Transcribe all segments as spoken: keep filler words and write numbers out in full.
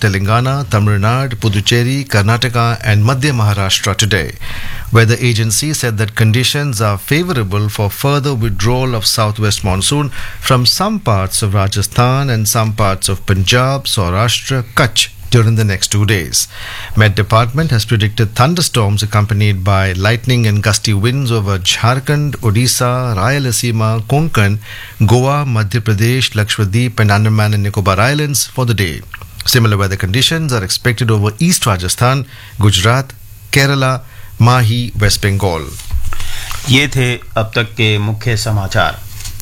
Telangana, Tamil Nadu, Puducherry, Karnataka and Madhya Maharashtra today. Weather agency said that conditions are favorable for further withdrawal of southwest monsoon from some parts of Rajasthan and some parts of Punjab, Saurashtra, Kutch during the next two days. Met Department has predicted thunderstorms accompanied by lightning and gusty winds over Jharkhand, Odisha, Rayalaseema, Konkan, Goa, Madhya Pradesh, Lakshadweep and Andaman and Nicobar Islands for the day. Similar weather conditions are expected over East Rajasthan, Gujarat, Kerala, Mahi, West Bengal. ये थे अब तक के मुख्य समाचार।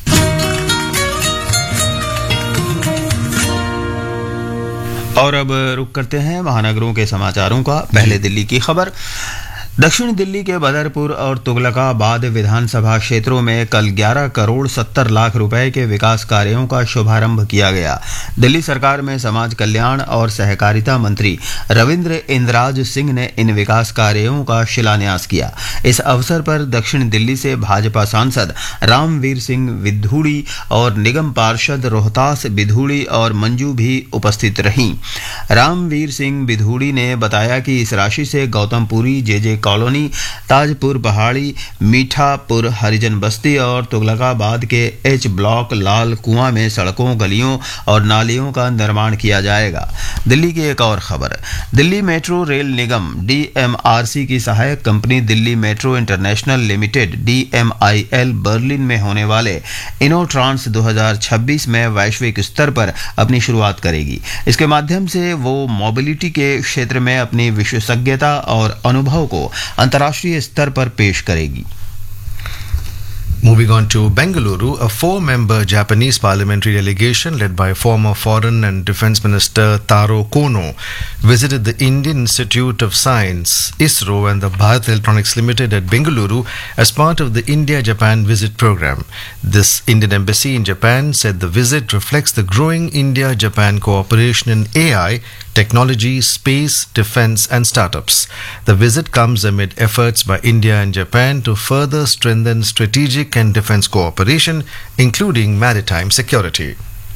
और अब रुक करते हैं महानगरों के समाचारों का। पहले दिल्ली की खबर। दक्षिण दिल्ली के बदरपुर और तुगलकाबाद विधानसभा क्षेत्रों में कल ग्यारह करोड़ सत्तर लाख रुपए के विकास कार्यों का शुभारंभ किया गया। दिल्ली सरकार में समाज कल्याण और सहकारिता मंत्री रविंद्र इंद्राज सिंह ने इन विकास कार्यों का शिलान्यास किया। इस अवसर पर दक्षिण दिल्ली से भाजपा सांसद रामवीर सिंह विधूड़ी और निगम पार्षद रोहतास विधूड़ी और मंजू भी उपस्थित रहीं। रामवीर सिंह विधूड़ी ने बताया कि इस राशि से गौतमपुरी, जेजे कॉलोनी, ताजपुर पहाड़ी, मीठापुर हरिजन बस्ती और तुगलकाबाद के एच ब्लॉक लाल कुआं में सड़कों, गलियों और नालियों का निर्माण किया जाएगा। दिल्ली की एक और खबर। दिल्ली मेट्रो रेल निगम डीएमआरसी की सहायक company Delhi metro international limited डीएमआईएल Berlin में होने वाले इनोट्रांस दो हज़ार छब्बीस में वैश्विक स्तर पर अपनी शुरुआत करेगी। इसके माध्यम से वो मोबिलिटी के क्षेत्र में अपनी विशेषज्ञता और अनुभव को अंतर्राष्ट्रीय स्तर पर पेश करेगी। Moving on to Bengaluru, a four-member Japanese parliamentary delegation led by former Foreign and Defence Minister Taro Kono visited the Indian Institute of Science, ISRO, and the Bharat Electronics Limited at Bengaluru as part of the India-Japan visit program. This Indian embassy in Japan said the visit reflects the growing India-Japan cooperation in A I, technology, space, defence and startups. The visit comes amid efforts by India and Japan to further strengthen strategic and defence cooperation, including maritime security.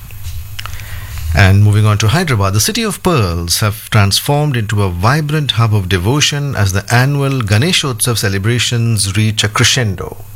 And moving on to Hyderabad, the city of pearls have transformed into a vibrant hub of devotion as the annual Ganeshotsav celebrations reach a crescendo.